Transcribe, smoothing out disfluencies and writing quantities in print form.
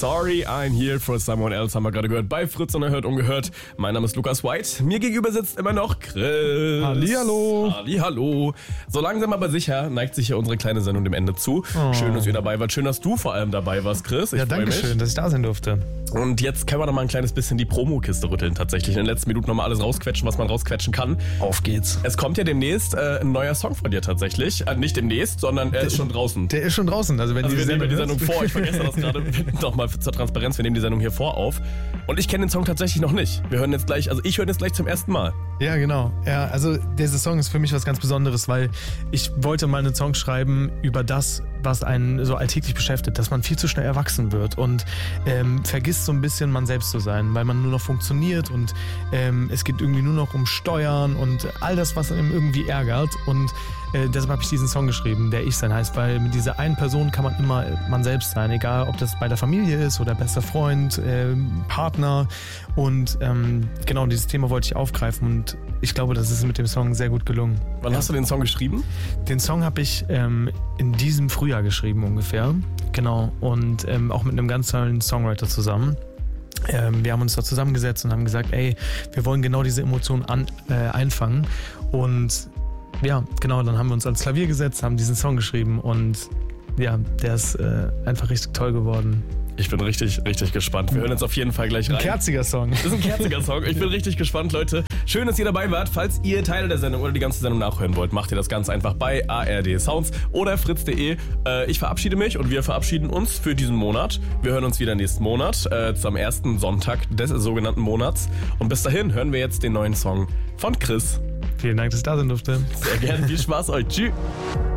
Sorry, I'm here for someone else, haben wir gerade gehört bei Fritz und Erhört Ungehört. Mein Name ist Lukas White, mir gegenüber sitzt immer noch Chris. Hallihallo. Hallihallo. So langsam aber sicher neigt sich ja unsere kleine Sendung dem Ende zu. Schön, dass ihr dabei wart, schön, dass du vor allem dabei warst, Chris. Ja, danke schön, dass ich da sein durfte. Und jetzt können wir noch mal ein kleines bisschen die Promokiste rütteln tatsächlich. In den letzten Minuten noch mal alles rausquetschen, was man rausquetschen kann. Auf geht's. Es kommt ja demnächst ein neuer Song von dir tatsächlich. Nicht demnächst, sondern er ist schon draußen. Der ist schon draußen. Also wenn wir nehmen die Sendung vor. Ich vergesse das gerade. Nochmal zur Transparenz. Wir nehmen die Sendung hier vor auf. Und ich kenne den Song tatsächlich noch nicht. Wir hören jetzt gleich, also ich höre jetzt gleich zum ersten Mal. Ja, genau. Ja, also dieser Song ist für mich was ganz Besonderes, weil ich wollte mal einen Song schreiben über das, was einen so alltäglich beschäftigt, dass man viel zu schnell erwachsen wird und vergisst so ein bisschen, man selbst zu sein, weil man nur noch funktioniert und es geht irgendwie nur noch um Steuern und all das, was einem irgendwie ärgert. Und deshalb habe ich diesen Song geschrieben, der Ich Sein heißt, weil mit dieser einen Person kann man immer man selbst sein, egal ob das bei der Familie ist oder bester Freund, Partner. Und genau dieses Thema wollte ich aufgreifen und ich glaube, das ist mit dem Song sehr gut gelungen. Wann hast du den Song geschrieben? Den Song habe ich in diesem Frühjahr geschrieben ungefähr, genau, und auch mit einem ganz tollen Songwriter zusammen. Wir haben uns da zusammengesetzt und haben gesagt, ey, wir wollen genau diese Emotionen einfangen. Und ja, genau, dann haben wir uns ans Klavier gesetzt, haben diesen Song geschrieben und ja, der ist einfach richtig toll geworden. Ich bin richtig, richtig gespannt. Wir hören jetzt auf jeden Fall gleich rein. Ein kerziger Song. Das ist ein kerziger Song. Ich bin richtig gespannt, Leute. Schön, dass ihr dabei wart. Falls ihr Teile der Sendung oder die ganze Sendung nachhören wollt, macht ihr das ganz einfach bei ARD Sounds oder fritz.de. Ich verabschiede mich und wir verabschieden uns für diesen Monat. Wir hören uns wieder nächsten Monat zum ersten Sonntag des sogenannten Monats. Und bis dahin hören wir jetzt den neuen Song von Chris. Vielen Dank, dass ich da sein durfte. Sehr gerne. Viel Spaß euch. Tschüss.